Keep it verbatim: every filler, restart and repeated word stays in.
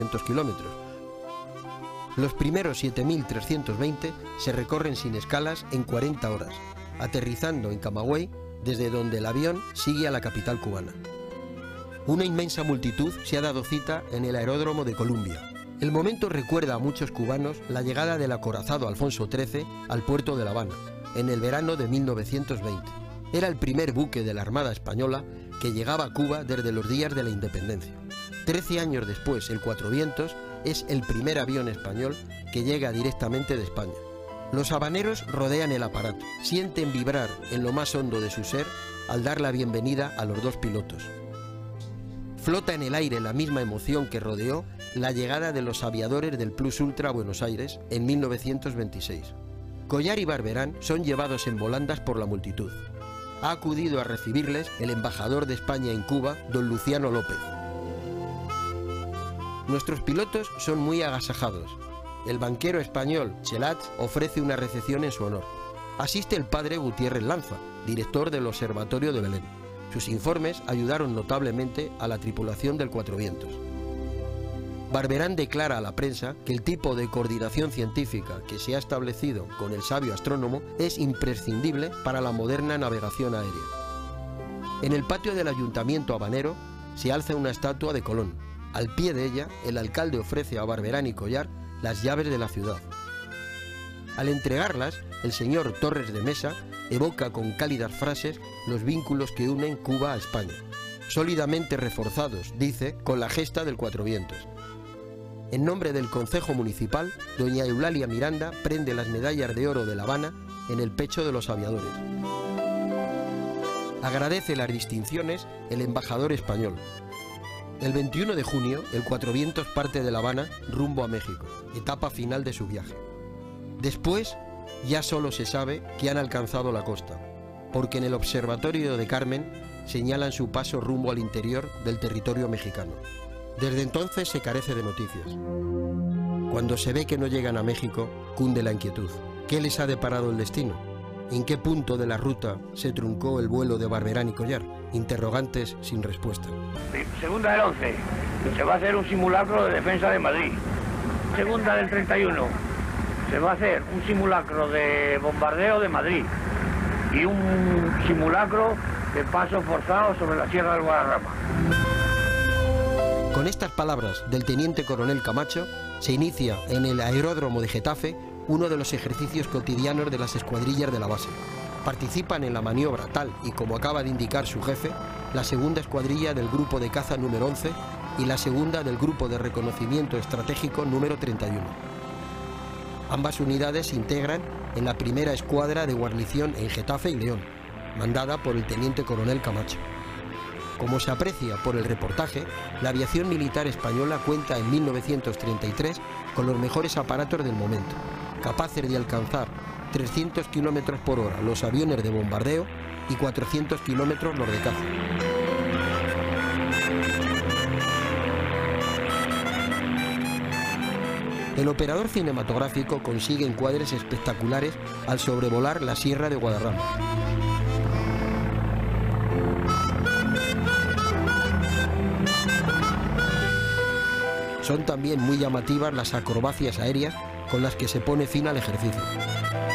kilómetros. Los primeros siete mil trescientos veinte se recorren sin escalas en cuarenta horas, aterrizando en Camagüey, desde donde el avión sigue a la capital cubana. Una inmensa multitud se ha dado cita en el aeródromo de Columbia. El momento recuerda a muchos cubanos la llegada del acorazado Alfonso trece al puerto de La Habana, en el verano de mil novecientos veinte. Era el primer buque de la Armada Española que llegaba a Cuba desde los días de la independencia. Trece años después, el Cuatro Vientos es el primer avión español que llega directamente de España. Los habaneros rodean el aparato, sienten vibrar en lo más hondo de su ser al dar la bienvenida a los dos pilotos. Flota en el aire la misma emoción que rodeó la llegada de los aviadores del Plus Ultra a Buenos Aires en mil novecientos veintiséis. Collar y Barberán son llevados en volandas por la multitud. Ha acudido a recibirles el embajador de España en Cuba, don Luciano López. Nuestros pilotos son muy agasajados. El banquero español Chelat ofrece una recepción en su honor. Asiste el padre Gutiérrez Lanza, director del Observatorio de Belén. Sus informes ayudaron notablemente a la tripulación del Cuatro Vientos. Barberán declara a la prensa que el tipo de coordinación científica que se ha establecido con el sabio astrónomo es imprescindible para la moderna navegación aérea. En el patio del ayuntamiento habanero se alza una estatua de Colón. Al pie de ella, el alcalde ofrece a Barberán y Collar las llaves de la ciudad. Al entregarlas, el señor Torres de Mesa evoca con cálidas frases los vínculos que unen Cuba a España, sólidamente reforzados, dice, con la gesta del Cuatro Vientos. En nombre del Concejo Municipal, doña Eulalia Miranda prende las medallas de oro de La Habana en el pecho de los aviadores. Agradece las distinciones el embajador español. El veintiuno de junio, el Cuatro Vientos parte de La Habana rumbo a México, etapa final de su viaje. Después, ya solo se sabe que han alcanzado la costa, porque en el Observatorio de Carmen señalan su paso rumbo al interior del territorio mexicano. Desde entonces se carece de noticias. Cuando se ve que no llegan a México, cunde la inquietud. ¿Qué les ha deparado el destino? ¿En qué punto de la ruta se truncó el vuelo de Barberán y Collar? Interrogantes sin respuesta. Segunda del once, se va a hacer un simulacro de defensa de Madrid. Segunda del treinta y uno, se va a hacer un simulacro de bombardeo de Madrid y un simulacro de paso forzado sobre la Sierra del Guadarrama. Con estas palabras del teniente coronel Camacho, se inicia en el aeródromo de Getafe uno de los ejercicios cotidianos de las escuadrillas de la base. Participan en la maniobra tal y como acaba de indicar su jefe, la segunda escuadrilla del grupo de caza número once y la segunda del grupo de reconocimiento estratégico número treinta y uno. Ambas unidades se integran en la primera escuadra de guarnición en Getafe y León, mandada por el teniente coronel Camacho. Como se aprecia por el reportaje, la aviación militar española cuenta en mil novecientos treinta y tres con los mejores aparatos del momento, capaces de alcanzar trescientos kilómetros por hora los aviones de bombardeo y cuatrocientos kilómetros los de caza. El operador cinematográfico consigue encuadres espectaculares al sobrevolar la Sierra de Guadarrama. Son también muy llamativas las acrobacias aéreas con las que se pone fin al ejercicio.